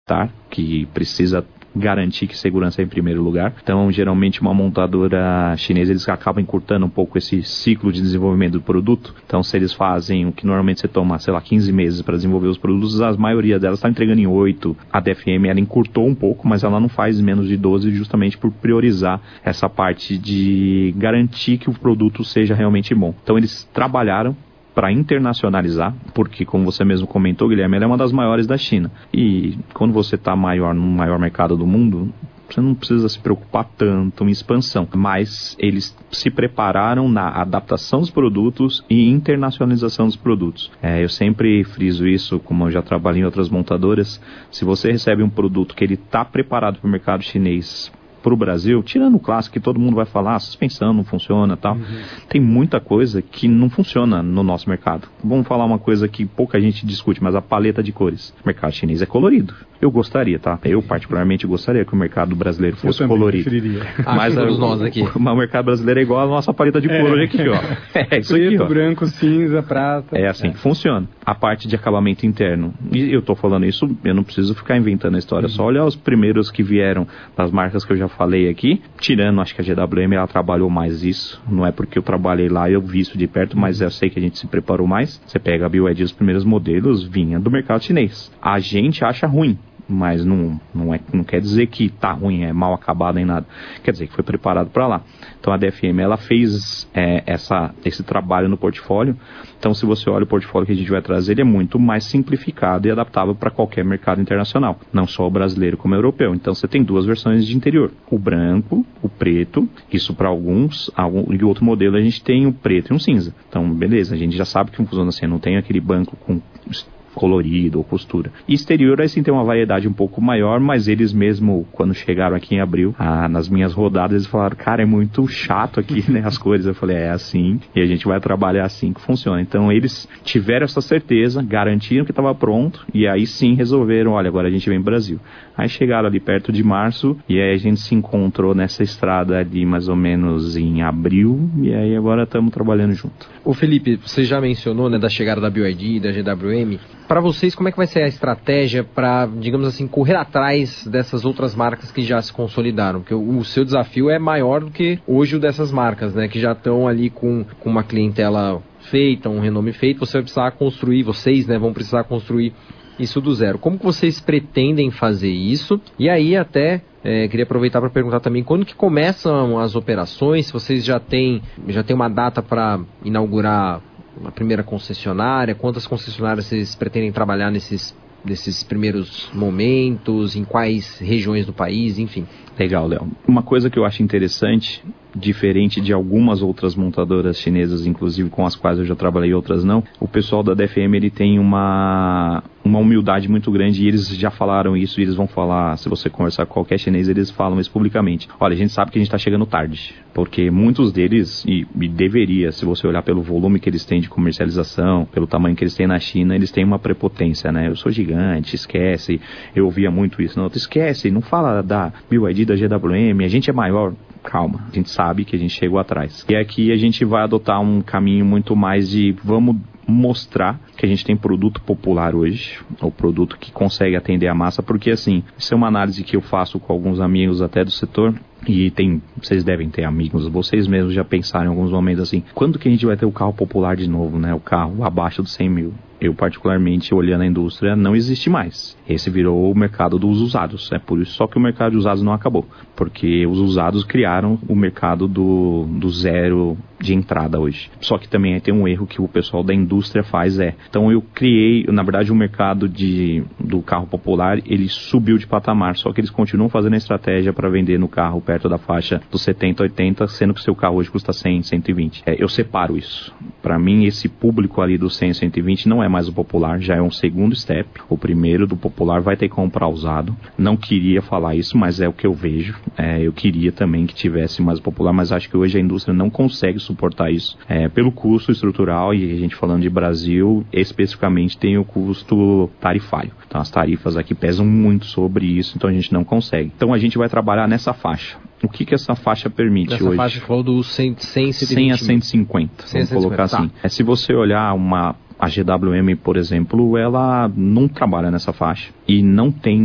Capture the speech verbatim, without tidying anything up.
Tá? Que precisa garantir que segurança é em primeiro lugar. Então, geralmente, uma montadora chinesa, eles acabam encurtando um pouco esse ciclo de desenvolvimento do produto. Então, se eles fazem o que normalmente você toma, sei lá, quinze meses para desenvolver os produtos, a maioria delas está entregando em oito. A D F M, ela encurtou um pouco, mas ela não faz menos de doze, justamente por priorizar essa parte de garantir que o produto seja realmente bom. Então, eles trabalharam para internacionalizar, porque como você mesmo comentou, Guilherme, ela é uma das maiores da China. E quando você está maior no maior mercado do mundo, você não precisa se preocupar tanto em expansão, mas eles se prepararam na adaptação dos produtos e internacionalização dos produtos. É, eu sempre friso isso, como eu já trabalhei em outras montadoras, se você recebe um produto que ele está preparado para o mercado chinês, para o Brasil, tirando o clássico que todo mundo vai falar, a suspensão não funciona e tal, uhum. Tem muita coisa que não funciona no nosso mercado. Vamos falar uma coisa que pouca gente discute, mas a paleta de cores. O mercado chinês é colorido. Eu gostaria, tá? Eu particularmente gostaria que o mercado brasileiro fosse eu colorido. Mas todos nós aqui. O, o mercado brasileiro é igual a nossa paleta de cor hoje é. Aqui, ó. É isso Preto, aqui, ó. branco, cinza, prata. É assim é. que funciona. A parte de acabamento interno. E eu tô falando isso, eu não preciso ficar inventando a história. Uhum. Só olhar os primeiros que vieram das marcas que eu já falei aqui. Tirando, acho que a G W M, ela trabalhou mais isso. Não é porque eu trabalhei lá e eu vi isso de perto, mas eu sei que a gente se preparou mais. Você pega a B Y D, os primeiros modelos vinham do mercado chinês. A gente acha ruim, mas não, não, é, não quer dizer que tá ruim, é mal acabado nem nada. Quer dizer que foi preparado para lá. Então a D F M, ela fez é, essa, esse trabalho no portfólio. Então se você olha o portfólio que a gente vai trazer, ele é muito mais simplificado e adaptável para qualquer mercado internacional. Não só o brasileiro como o europeu. Então você tem duas versões de interior. O branco, o preto, isso para alguns. Algum, e o outro modelo a gente tem o preto e um cinza. Então beleza, a gente já sabe que funciona assim, não tem aquele banco com colorido ou costura. E exterior, aí sim tem uma variedade um pouco maior, mas eles mesmo, quando chegaram aqui em abril, ah, nas minhas rodadas, eles falaram, cara, é muito chato aqui, né, as cores. Eu falei, é assim, e a gente vai trabalhar assim que funciona. Então eles tiveram essa certeza, garantiram que estava pronto, e aí sim resolveram, olha, agora a gente vem pro Brasil. Aí chegaram ali perto de março, e aí a gente se encontrou nessa estrada ali mais ou menos em abril, e aí agora estamos trabalhando junto. Ô Felipe, você já mencionou, né, da chegada da B Y D e da G W M. Para vocês, como é que vai ser a estratégia para, digamos assim, correr atrás dessas outras marcas que já se consolidaram? Porque o, o seu desafio é maior do que hoje o dessas marcas, né? Que já estão ali com, com uma clientela feita, um renome feito. Você vai precisar construir, vocês, né, vão precisar construir isso do zero. Como que vocês pretendem fazer isso? E aí até é, queria aproveitar para perguntar também quando que começam as operações, se vocês já têm, já têm uma data para inaugurar a primeira concessionária, quantas concessionárias vocês pretendem trabalhar nesses, nesses primeiros momentos, em quais regiões do país, enfim. Legal, Léo. Uma coisa que eu acho interessante, diferente de algumas outras montadoras chinesas, inclusive com as quais eu já trabalhei e outras não, o pessoal da D F M, ele tem uma, uma humildade muito grande, e eles já falaram isso, e eles vão falar, se você conversar com qualquer chinês, eles falam isso publicamente. Olha, a gente sabe que a gente está chegando tarde, porque muitos deles, e, e deveria, se você olhar pelo volume que eles têm de comercialização, pelo tamanho que eles têm na China, eles têm uma prepotência, né? Eu sou gigante, esquece, eu ouvia muito isso, não, esquece, não fala da B Y D, da G W M, a gente é maior. Calma, a gente sabe que a gente chegou atrás. E aqui a gente vai adotar um caminho muito mais de vamos mostrar que a gente tem produto popular hoje, o produto que consegue atender a massa, porque assim, isso é uma análise que eu faço com alguns amigos até do setor, e tem, vocês devem ter amigos, vocês mesmos já pensaram em alguns momentos assim, quando que a gente vai ter o carro popular de novo, né? O carro abaixo dos cem mil. Eu, particularmente, olhando a indústria, não existe mais. Esse virou o mercado dos usados. É por isso só que o mercado de usados não acabou. Porque os usados criaram o mercado do, do zero de entrada hoje. Só que também tem um erro que o pessoal da indústria faz é... Então eu criei, na verdade, o mercado de, do carro popular, ele subiu de patamar. Só que eles continuam fazendo a estratégia para vender no carro perto da faixa dos setenta, oitenta, sendo que o seu carro hoje custa cem, cento e vinte. É, eu separo isso. Para mim, esse público ali do cem, cento e vinte não é mais o popular, já é um segundo step. O primeiro do popular vai ter que comprar usado. Não queria falar isso, mas é o que eu vejo. É, eu queria também que tivesse mais popular, mas acho que hoje a indústria não consegue suportar isso. É, pelo custo estrutural, e a gente falando de Brasil, especificamente tem o custo tarifário. Então as tarifas aqui pesam muito sobre isso, então a gente não consegue. Então a gente vai trabalhar nessa faixa. O que que essa faixa permite Nessa hoje? Essa faixa falou do cem, cem, cem a cento e cinquenta, vamos colocar assim. Tá. É, se você olhar uma... A G W M, por exemplo, ela não trabalha nessa faixa e não tem